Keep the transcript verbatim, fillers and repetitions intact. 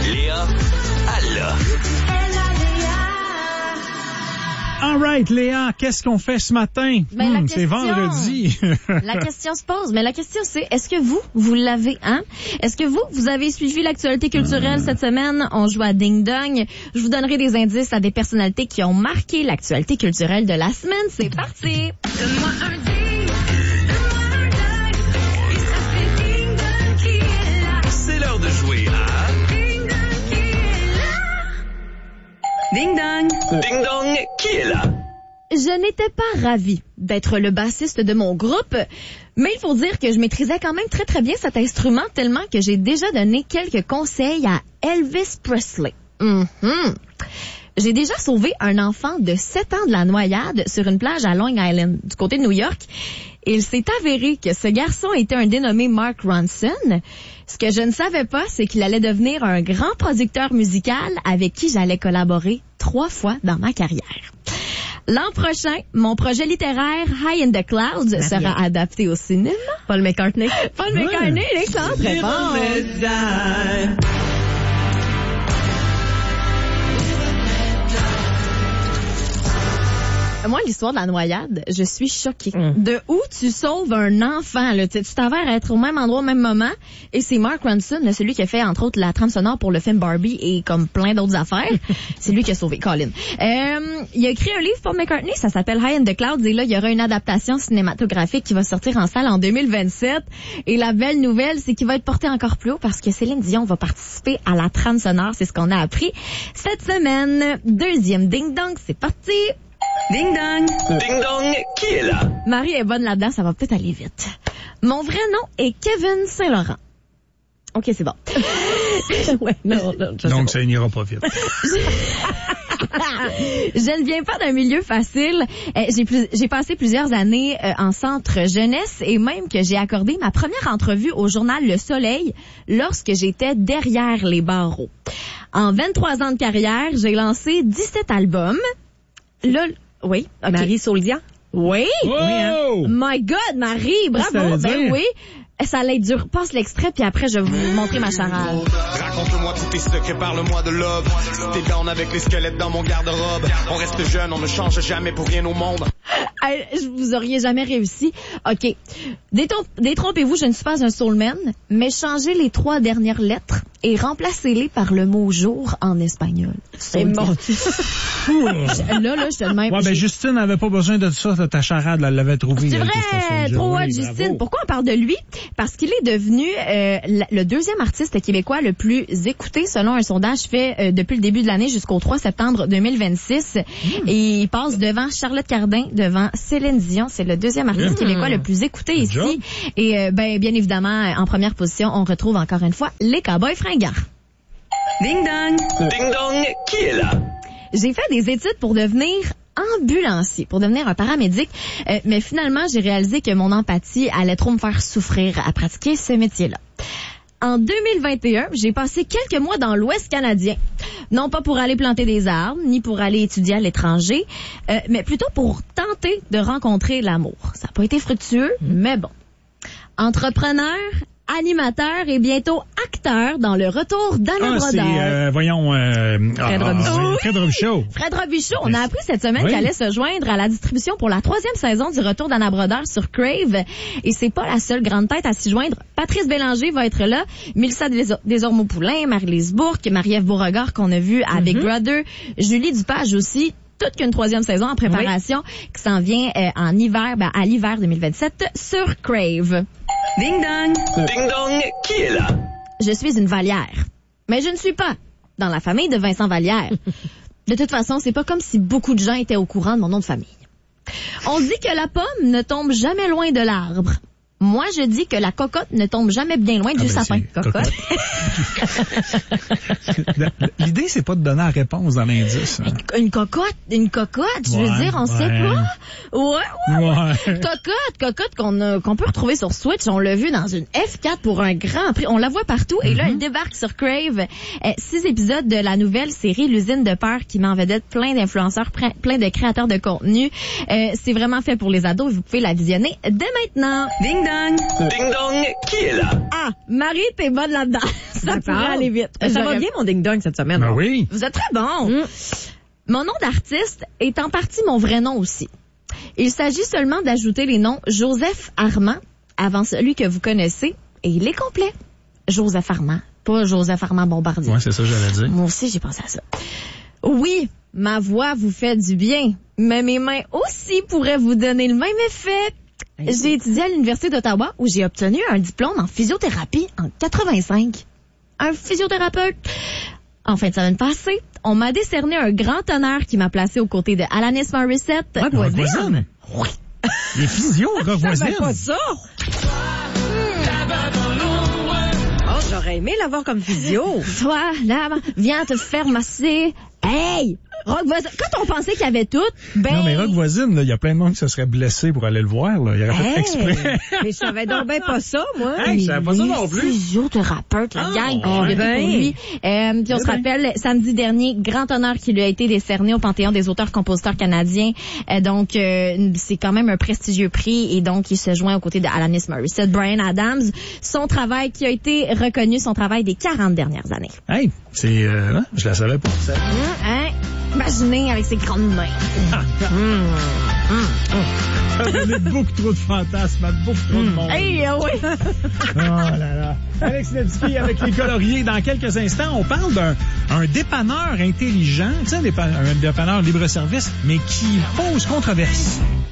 Léa, elle l'a. All right, Léa, qu'est-ce qu'on fait ce matin? Ben, la hmm, question, c'est vendredi. La question se pose, mais la question c'est, est-ce que vous, vous l'avez, hein? Est-ce que vous, vous avez suivi l'actualité culturelle cette semaine? On joue à Ding Dong. Je vous donnerai des indices à des personnalités qui ont marqué l'actualité culturelle de la semaine. C'est parti! Donne-moi un ding, donne-moi un ding, et ça fait Ding Dong qui est là. C'est l'heure de jouer à Ding Dong qui est là. Ding Dong! Ding Dong qui est là. Je n'étais pas ravie d'être le bassiste de mon groupe, mais il faut dire que je maîtrisais quand même très très bien cet instrument tellement que j'ai déjà donné quelques conseils à Elvis Presley. Mm-hmm. J'ai déjà sauvé un enfant de sept ans de la noyade sur une plage à Long Island, du côté de New York. Il s'est avéré que ce garçon était un dénommé Mark Ronson. Ce que je ne savais pas, c'est qu'il allait devenir un grand producteur musical avec qui j'allais collaborer trois fois dans ma carrière. L'an prochain, mon projet littéraire High in the Clouds sera adapté au cinéma. Paul McCartney. Paul McCartney, il est clair, très fort. Moi, l'histoire de la noyade, je suis choquée. Mm. De où tu sauves un enfant, là? Tu t'avères à être au même endroit au même moment. Et c'est Mark Ronson, là, celui qui a fait, entre autres, la trame sonore pour le film Barbie et comme plein d'autres affaires. C'est lui qui a sauvé Colin. Euh, il a écrit un livre pour McCartney, ça s'appelle High in the Clouds. Et là, il y aura une adaptation cinématographique qui va sortir en salle en deux mille vingt-sept. Et la belle nouvelle, c'est qu'il va être porté encore plus haut parce que Céline Dion va participer à la trame sonore. C'est ce qu'on a appris cette semaine. Deuxième Ding Dong, c'est parti! Ding Dong! Ding Dong qui est là. Marie est bonne là-dedans, ça va peut-être aller vite. Mon vrai nom est Kevin Saint-Laurent. OK, c'est bon. ouais, non, non, Donc, ça n'ira pas vite. Je ne viens pas d'un milieu facile. Euh, j'ai, plus, j'ai passé plusieurs années euh, en centre jeunesse et même que j'ai accordé ma première entrevue au journal Le Soleil lorsque j'étais derrière les barreaux. En vingt-trois ans de carrière, j'ai lancé dix-sept albums. Là, oui. Okay. Marie Saulia? Oui. Oh! Oui, hein. My God, Marie, bravo. Ben oui. Ça allait être dur. Passe l'extrait, puis après, je vais vous montrer ma charade. Raconte-moi tous tes secrets, parle-moi de love. Si t'es down avec les squelettes dans mon garde-robe. On reste jeune, on ne change jamais pour rien au monde. Vous auriez jamais réussi. OK. Détrompez-vous, je ne suis pas un soulman, mais changez les trois dernières lettres et remplacez-les par le mot jour en espagnol. C'est bon. Là, là, je te demande. Ouais, ben, Justine n'avait pas besoin de ça, de ta charade, elle l'avait trouvé. C'est vrai, trop hot, Justine. Bravo. Pourquoi on parle de lui? Parce qu'il est devenu euh, le deuxième artiste québécois le plus écouté selon un sondage fait euh, depuis le début de l'année jusqu'au trois septembre deux mille vingt-six. Mmh. Et il passe devant Charlotte Cardin, devant Céline Dion. C'est le deuxième artiste mmh. québécois le plus écouté Good ici. Job. Et euh, ben, bien évidemment, en première position, on retrouve encore une fois les Cowboys fringants. Ding dong! Ding dong qui est là? J'ai fait des études pour devenir ambulancier, pour devenir un paramédic, euh, mais finalement, j'ai réalisé que mon empathie allait trop me faire souffrir à pratiquer ce métier-là. En deux mille vingt et un, j'ai passé quelques mois dans l'Ouest canadien. Non pas pour aller planter des arbres, ni pour aller étudier à l'étranger, euh, mais plutôt pour tenter de rencontrer l'amour. Ça n'a pas été fructueux, mmh. mais bon. Entrepreneur, animateur et bientôt acteur dans le retour d'Anna ah, Brodeur. C'est, euh, voyons, euh, Fred ah, Robichaud. Ah, oui. Fred Robichaud. Fred Robichaud. On a appris cette semaine oui. qu'il allait se joindre à la distribution pour la troisième saison du retour d'Anna Brodeur sur Crave. Et c'est pas la seule grande tête à s'y joindre. Patrice Bélanger va être là. Mélissa Desormeaux-Poulain, Marie-Lise Bourque, Marie-Ève Beauregard qu'on a vu à mm-hmm. Big Brother, Julie Dupage aussi. Toute qu'une troisième saison en préparation oui. qui s'en vient euh, en hiver, ben, à l'hiver deux mille vingt-sept sur Crave. Ding dong! Ding dong, qui est là? Je suis une Vallière. Mais je ne suis pas dans la famille de Vincent Vallière. De toute façon, c'est pas comme si beaucoup de gens étaient au courant de mon nom de famille. On dit que la pomme ne tombe jamais loin de l'arbre. Moi, je dis que la cocotte ne tombe jamais bien loin ah du ben sapin. Cocotte. l'idée, c'est pas de donner la réponse dans l'indice. Hein. Une cocotte, une cocotte, je veux Ouais, dire, on ouais. sait pas. Ouais, ouais. Ouais. Cocotte, cocotte qu'on a- qu'on peut retrouver sur Switch. On l'a vu dans une F quatre pour un grand prix. On la voit partout. Et là, elle débarque sur Crave. Euh, six épisodes de la nouvelle série L'usine de peur qui met en vedette plein d'influenceurs, plein plein de créateurs de contenu. Euh, c'est vraiment fait pour les ados. Vous pouvez la visionner dès maintenant. Ding dong. Ding dong, qui est là? Ah, Marie, t'es bonne là-dedans. Ça pourrait aller vite. Ça va J'aurais- bien, mon ding dong, cette semaine. Ben oui. Vous êtes très bon. Mm. Mon nom d'artiste est en partie mon vrai nom aussi. Il s'agit seulement d'ajouter les noms Joseph Armand avant celui que vous connaissez et il est complet. Joseph Armand, pas Joseph Armand Bombardier. Ouais, c'est ça que j'allais dire. Moi aussi, j'ai pensé à ça. Oui, ma voix vous fait du bien, mais mes mains aussi pourraient vous donner le même effet. J'ai étudié à l'Université d'Ottawa où j'ai obtenu un diplôme en physiothérapie en quatre-vingt-cinq. Un physiothérapeute. En fin de semaine passée, on m'a décerné un grand honneur qui m'a placé aux côtés de Alanis Morissette. Rock Rock voisine. voisine. Les physios, rock voisine. pas ça. Oh, j'aurais aimé l'avoir comme physio. Toi, là, viens te faire masser. Hey! Rock voisine. Quand on pensait qu'il y avait tout, ben... Non, mais rock voisine, là, il y a plein de monde qui se serait blessé pour aller le voir, là. Il aurait fait Hey, exprès. mais je savais donc ben pas ça, moi. Hey, je savais pas ça non plus. Physiothérapeute, la Ah, gang, on on est ben. pour lui. Euh, puis on Eh se ben. rappelle, samedi dernier, grand honneur qui lui a été décerné au Panthéon des auteurs-compositeurs canadiens. Euh, donc, euh, c'est quand même un prestigieux prix et donc il se joint aux côtés de Alanis Morissette, Bryan Adams. Son travail qui a été reconnu, son travail des quarante dernières années. Hey, c'est, euh, hein, je la savais pas. Ça. Hein? Imaginez avec ses grandes mains. Ça a donné beaucoup trop de fantasmes à beaucoup trop de monde. Hey, euh, ouais. Oh là là. Alex Nevsky avec les coloriers. Dans quelques instants, on parle d'un un dépanneur intelligent, tu sais, un dépa- un dépanneur libre-service, mais qui pose controverse.